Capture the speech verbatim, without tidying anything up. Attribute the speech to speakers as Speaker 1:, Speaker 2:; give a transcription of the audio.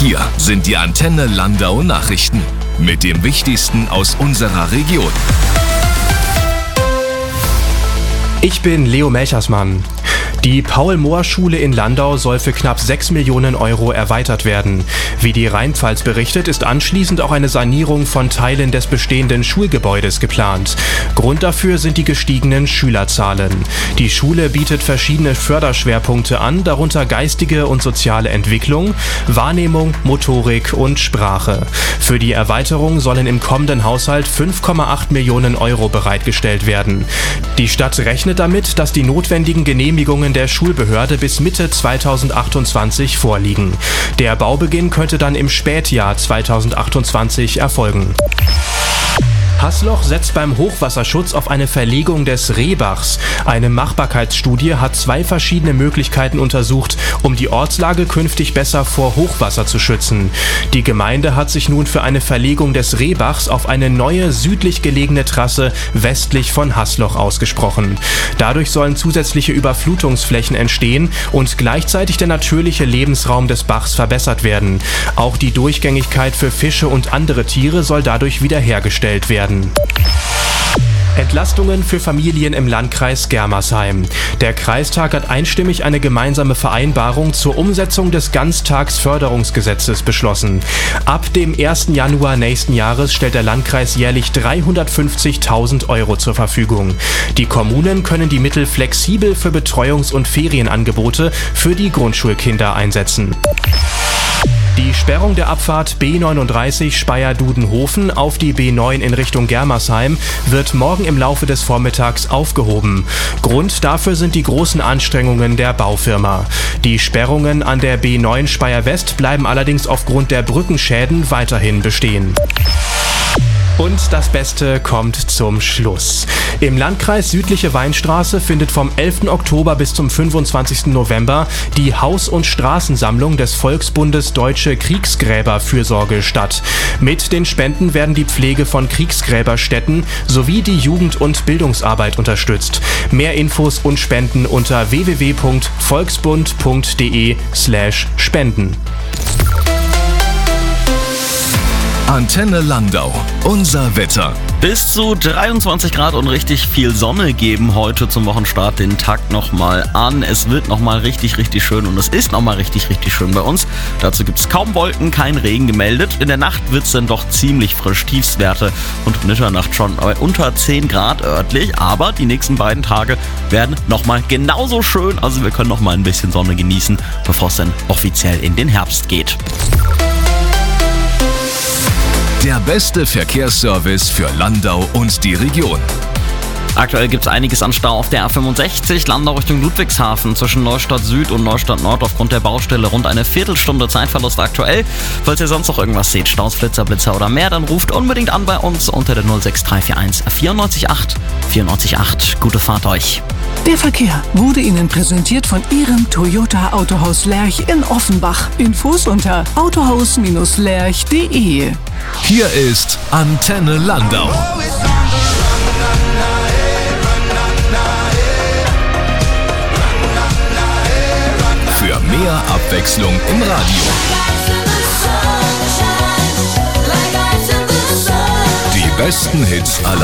Speaker 1: Hier sind die Antenne Landau Nachrichten mit dem Wichtigsten aus unserer Region.
Speaker 2: Ich bin Leo Melchersmann. Die Paul-Mohr-Schule in Landau soll für knapp sechs Millionen Euro erweitert werden. Wie die Rheinpfalz berichtet, ist anschließend auch eine Sanierung von Teilen des bestehenden Schulgebäudes geplant. Grund dafür sind die gestiegenen Schülerzahlen. Die Schule bietet verschiedene Förderschwerpunkte an, darunter geistige und soziale Entwicklung, Wahrnehmung, Motorik und Sprache. Für die Erweiterung sollen im kommenden Haushalt fünf Komma acht Millionen Euro bereitgestellt werden. Die Stadt rechnet damit, dass die notwendigen Genehmigungen der Schulbehörde bis Mitte zweitausendachtundzwanzig vorliegen. Der Baubeginn könnte dann im Spätjahr zweitausendachtundzwanzig erfolgen. Haßloch setzt beim Hochwasserschutz auf eine Verlegung des Rehbachs. Eine Machbarkeitsstudie hat zwei verschiedene Möglichkeiten untersucht, um die Ortslage künftig besser vor Hochwasser zu schützen. Die Gemeinde hat sich nun für eine Verlegung des Rehbachs auf eine neue südlich gelegene Trasse westlich von Haßloch ausgesprochen. Dadurch sollen zusätzliche Überflutungsflächen entstehen und gleichzeitig der natürliche Lebensraum des Bachs verbessert werden. Auch die Durchgängigkeit für Fische und andere Tiere soll dadurch wiederhergestellt werden. Entlastungen für Familien im Landkreis Germersheim. Der Kreistag hat einstimmig eine gemeinsame Vereinbarung zur Umsetzung des Ganztagsförderungsgesetzes beschlossen. Ab dem ersten Januar nächsten Jahres stellt der Landkreis jährlich dreihundertfünfzigtausend Euro zur Verfügung. Die Kommunen können die Mittel flexibel für Betreuungs- und Ferienangebote für die Grundschulkinder einsetzen. Die Sperrung der Abfahrt B neununddreißig Speyer-Dudenhofen auf die B neun in Richtung Germersheim wird morgen im Laufe des Vormittags aufgehoben. Grund dafür sind die großen Anstrengungen der Baufirma. Die Sperrungen an der B neun Speyer West bleiben allerdings aufgrund der Brückenschäden weiterhin bestehen. Und das Beste kommt zum Schluss. Im Landkreis Südliche Weinstraße findet vom elften Oktober bis zum fünfundzwanzigsten November die Haus- und Straßensammlung des Volksbundes Deutsche Kriegsgräberfürsorge statt. Mit den Spenden werden die Pflege von Kriegsgräberstätten sowie die Jugend- und Bildungsarbeit unterstützt. Mehr Infos und Spenden unter w w w punkt volksbund punkt de slash spenden.
Speaker 1: Antenne Landau, unser Wetter.
Speaker 3: Bis zu dreiundzwanzig Grad und richtig viel Sonne geben heute zum Wochenstart den Tag nochmal an. Es wird nochmal richtig, richtig schön und es ist nochmal richtig, richtig schön bei uns. Dazu gibt es kaum Wolken, kein Regen gemeldet. In der Nacht wird es dann doch ziemlich frisch. Tiefstwerte und Mitternacht schon bei unter zehn Grad örtlich. Aber die nächsten beiden Tage werden nochmal genauso schön. Also wir können nochmal ein bisschen Sonne genießen, bevor es dann offiziell in den Herbst geht.
Speaker 1: Der beste Verkehrsservice für Landau und die Region.
Speaker 3: Aktuell gibt es einiges an Stau auf der A fünfundsechzig, Landau Richtung Ludwigshafen zwischen Neustadt Süd und Neustadt Nord aufgrund der Baustelle rund eine Viertelstunde Zeitverlust aktuell. Falls ihr sonst noch irgendwas seht, Staus, Flitzer, Blitzer oder mehr, dann ruft unbedingt an bei uns unter der null sechs drei vier eins vierundneunzig acht vierundneunzig acht. Gute Fahrt euch.
Speaker 4: Der Verkehr wurde Ihnen präsentiert von Ihrem Toyota Autohaus Lerch in Offenbach. Infos unter autohaus Lerch punkt de.
Speaker 1: Hier ist Antenne Landau. Für mehr Abwechslung im Radio. Die besten Hits aller